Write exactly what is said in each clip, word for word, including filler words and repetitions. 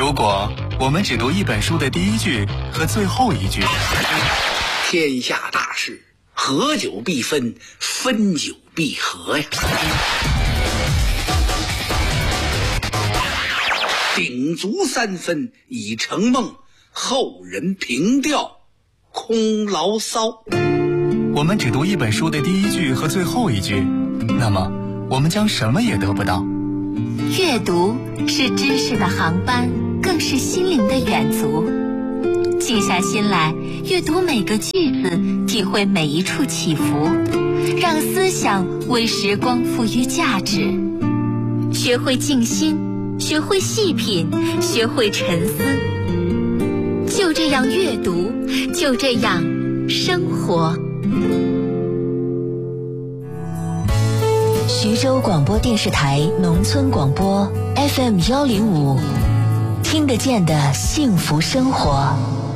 如果我们只读一本书的第一句和最后一句， 天下大事，合久必分，分久必合呀。鼎足三分已成梦，后人凭吊空牢骚。 我们只读一本书的第一句和最后一句，那么我们将什么也得不到。 阅读是知识的航班，更是心灵的远足。静下心来，阅读每个句子，体会每一处起伏，让思想为时光赋予价值。学会静心，学会细品，学会沉思。就这样阅读，就这样生活。 徐州广播电视台农村广播 F M 幺零五，听得见的幸福生活。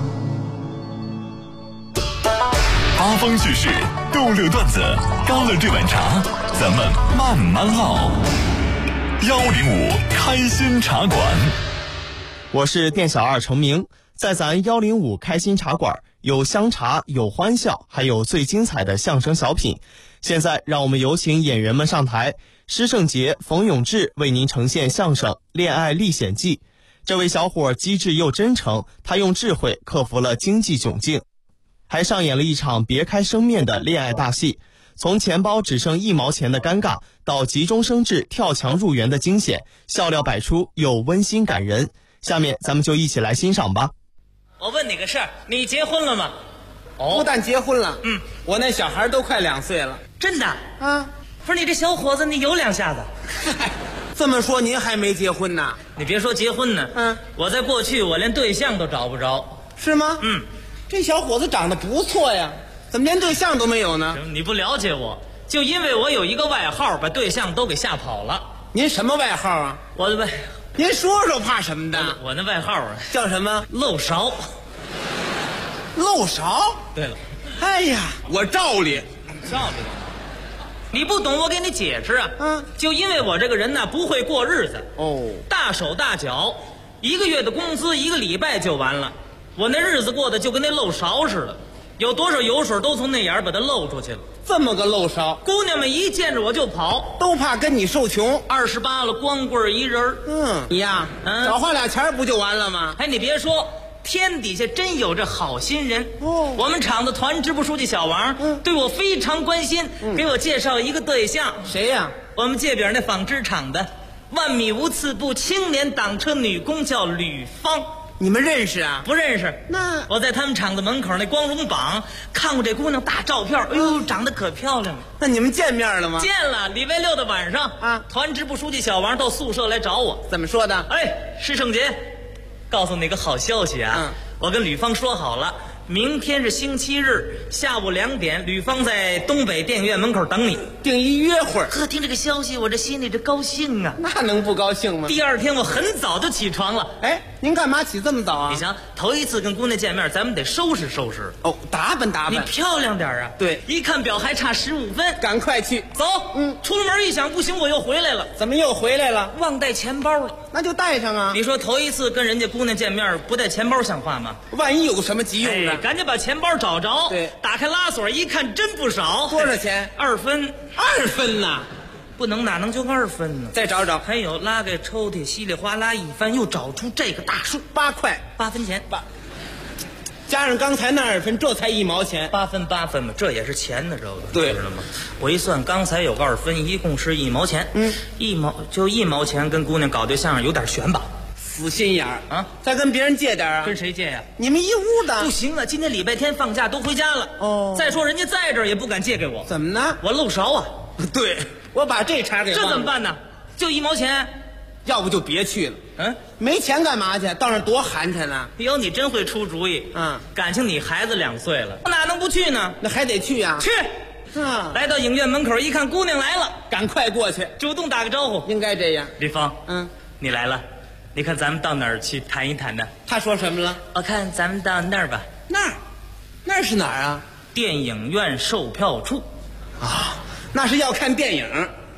八方趣事，逗乐段子，干了这碗茶，咱们慢慢唠。幺零五开心茶馆， 我是店小二程明，在咱幺零五开心茶馆有香茶，有欢笑，还有最精彩的相声小品。现在让我们有请演员们上台，施圣杰、冯永志为您呈现相声《恋爱历险记》。这位小伙机智又真诚，他用智慧克服了经济窘境，还上演了一场别开生面的恋爱大戏，从钱包只剩一毛钱的尴尬，到急中生智跳墙入园的惊险，笑料百出又温馨感人。下面咱们就一起来欣赏吧。 我问你个事儿，你结婚了吗？ 哦，不但结婚了， 嗯， 我那小孩都快两岁了。 真的啊？ 不是你这小伙子，你有两下子。 这么说您还没结婚呢？ 你别说结婚呢， 嗯， 我在过去我连对象都找不着。 是吗？ 嗯， 这小伙子长得不错呀，怎么连对象都没有呢？ 你不了解我，就因为我有一个外号，把对象都给吓跑了。 您什么外号啊？ 我的外， 您说说怕什么的？ 我那外号啊叫什么？ 漏勺。 漏勺？ 对了， 哎呀，我照理照理。你不懂，我给你解释啊。 嗯， 就因为我这个人呢，不会过日子。 哦， 大手大脚，一个月的工资一个礼拜就完了。我那日子过得就跟那漏勺似的，有多少油水都从那眼儿把它漏出去了。 这么个漏勺， 姑娘们一见着我就跑， 都怕跟你受穷。 二十八了，光棍一人。 嗯，你呀， 嗯， 少花俩钱不就完了吗？ 哎，你别说。天底下真有这好心人哦！ 我们厂的团支部书记小王， 嗯， 对我非常关心，嗯，给我介绍一个对象。 谁呀？ 我们界边那纺织厂的万米无刺步青年挡车女工叫吕芳。 你们认识啊？ 不认识。 那我在他们厂子门口那光荣榜看过这姑娘大照片，哎呦，长得可漂亮了。 那你们见面了吗？ 见了，礼拜六的晚上啊， 团支部书记小王到宿舍来找我。 怎么说的？ 哎，施圣杰，告诉你个好消息啊！ 嗯， 我跟吕芳说好了，明天是星期日下午两点，吕芳在东北电影院门口等你， 定一约会。 呵，听这个消息，我这心里这高兴啊！ 那能不高兴吗？ 第二天我很早就起床了。 哎，您干嘛起这么早啊？ 你想，头一次跟姑娘见面，咱们得收拾收拾。 哦，打扮打扮， 你漂亮点啊！ 对， 一看表还差十五分， 赶快去走。 嗯， 出了门一想，不行，我又回来了。 怎么又回来了？ 忘带钱包了。 那就带上啊！ 你说头一次跟人家姑娘见面，不带钱包像话吗？ 万一有什么急用呢？ 哎，赶紧把钱包找着。 对， 打开拉锁一看，真不少。 多少钱？ 二分。 二分呐？ 不能，哪能就二分呢？ 再找找。 还有，拉开抽屉，稀里哗啦一翻，又找出这个大数， 八块， 八分钱。 八，加上刚才那二分，这才一毛钱。 八分八分嘛，这也是钱呢，知道吧？ 对， 知道吗？我一算，刚才有个二分，一共是一毛钱。 嗯， 一毛就一毛钱，跟姑娘搞对象有点悬吧？ 死心眼儿啊！ 再跟别人借点啊？ 跟谁借呀？ 你们一屋的。 不行啊，今天礼拜天放假都回家了。 哦。 再说人家在这儿也不敢借给我。 怎么呢？ 我漏勺啊！ 对，我把这茬给忘了。 这怎么办呢？就一毛钱， 要不就别去了。 嗯， 没钱干嘛去？到那多寒碜啊！ 哟，你真会出主意。 嗯， 感情你孩子两岁了，我哪能不去呢？ 那还得去呀。 去。 啊！ 来到影院门口一看，姑娘来了， 赶快过去， 主动打个招呼。 应该这样。 李芳， 嗯， 你来了，你看咱们到哪儿去谈一谈呢？ 他说什么了？ 我看咱们到那儿吧。 那儿，那儿是哪儿啊？ 电影院售票处。 啊，那是要看电影。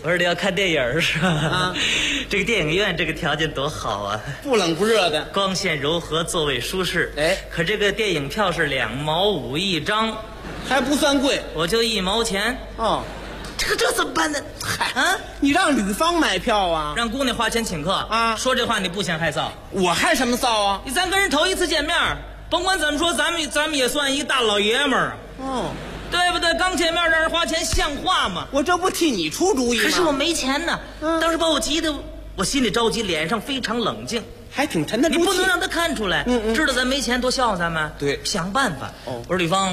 我说的要看电影是吧？ 啊， 这个电影院这个条件多好啊， 不冷不热的， 光线柔和，座位舒适。 哎， 可这个电影票是两毛五一张， 还不算贵我就一毛钱。 哦。 这这怎么办呢？ 嗨啊， 你让吕方买票啊？ 让姑娘花钱请客啊？ 说这话你不嫌害臊？ 我害什么臊啊？ 咱跟人头一次见面，甭管怎么说，咱们咱们也算一大老爷们儿， 哦， 对不对？刚见面让人花钱，像话吗？ 我这不替你出主意吗？ 可是我没钱呢， 嗯当时把我急得，我心里着急，脸上非常冷静。 还挺沉得住气。 你不能让他看出来， 嗯嗯知道咱没钱多笑话咱们。 对想办法。 哦我说吕方。